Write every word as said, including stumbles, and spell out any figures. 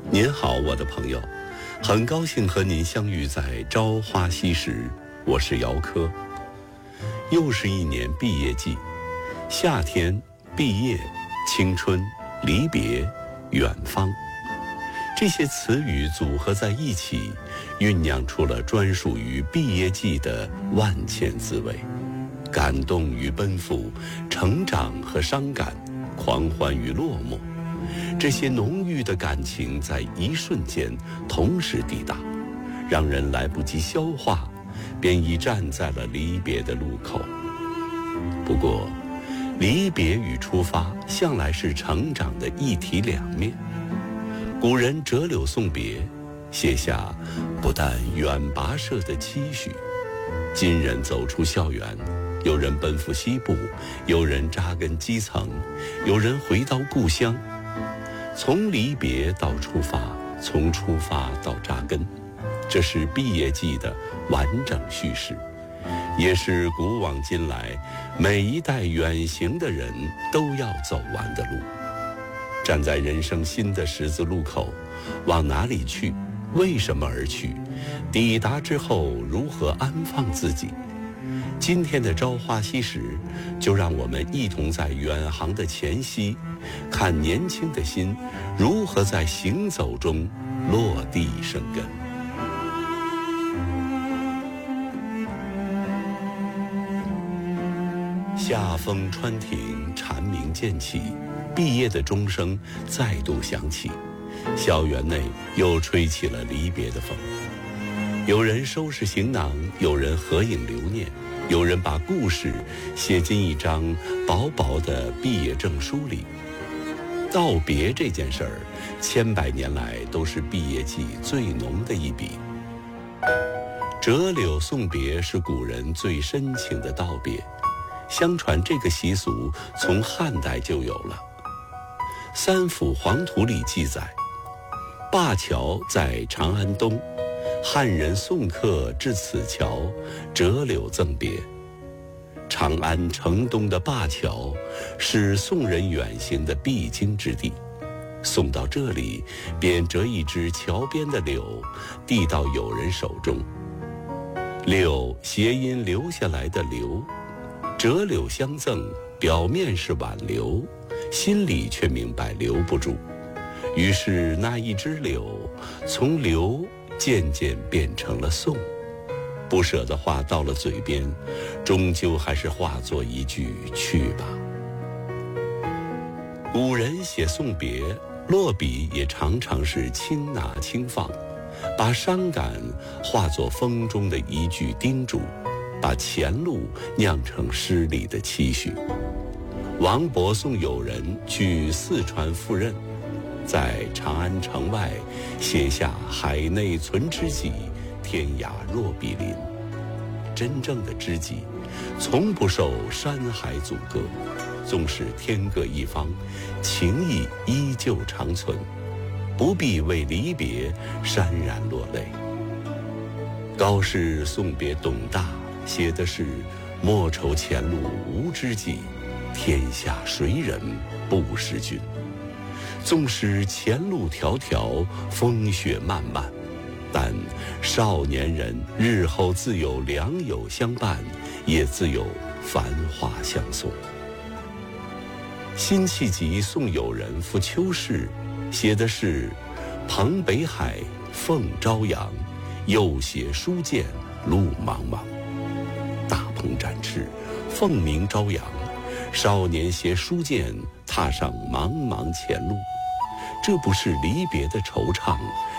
您好，我的朋友，很高兴和您相遇在朝花夕拾，我是姚科。又是一年毕业季，夏天、毕业、青春、离别、远方，这些词语组合在一起，酝酿出了专属于毕业季的万千滋味。感动与奔赴，成长和伤感，狂欢与落寞，这些浓郁的感情在一瞬间同时抵达，让人来不及消化，便已站在了离别的路口。不过，离别与出发向来是成长的一体两面。古人折柳送别，写下不但远跋涉的期许。今人走出校园，有人奔赴西部，有人扎根基层，有人回到故乡。从离别到出发，从出发到扎根，这是毕业季的完整叙事，也是古往今来每一代远行的人都要走完的路。站在人生新的十字路口，往哪里去？为什么而去？抵达之后如何安放自己？今天的朝花夕拾，就让我们一同在远航的前夕，看年轻的心如何在行走中落地生根。夏风川亭，蝉鸣渐起，毕业的钟声再度响起，校园内又吹起了离别的风。有人收拾行囊，有人合影留念，有人把故事写进一张薄薄的毕业证书里。道别这件事儿，千百年来都是毕业季最浓的一笔。折柳送别是古人最深情的道别，相传这个习俗从汉代就有了。三辅黄图里记载，灞桥在长安东，汉人送客至此桥，折柳赠别。长安城东的灞桥是宋人远行的必经之地，送到这里便折一枝桥边的柳，递到友人手中。柳谐音留下来的留，折柳相赠，表面是挽留，心里却明白留不住。于是那一枝柳从留渐渐变成了送，不舍的话到了嘴边，终究还是化作一句去吧。古人写送别，落笔也常常是轻拿轻放，把伤感化作风中的一句叮嘱，把前路酿成诗里的期许。王勃送友人去四川赴任，在长安城外写下海内存知己，天涯若比邻。真正的知己从不受山海阻隔，纵使天各一方，情谊依旧长存，不必为离别潸然落泪。高适送别董大，写的是莫愁前路无知己，天下谁人不识君。纵使前路迢迢，风雪漫漫，但少年人日后自有良友相伴，也自有繁华相送。辛弃疾送友人赴秋试，写的是蓬北海，凤朝阳，又携书剑路茫茫。大鹏展翅，凤鸣朝阳，少年携书剑踏上茫茫前路。这不是离别的惆怅，